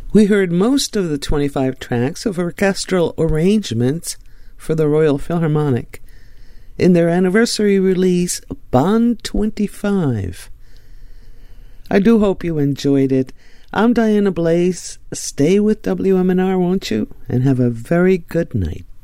We heard most of the 25 tracks of orchestral arrangements for the Royal Philharmonic in their anniversary release, Bond 25. I do hope you enjoyed it. I'm Diana Blaze. Stay with WMNR, won't you? And have a very good night.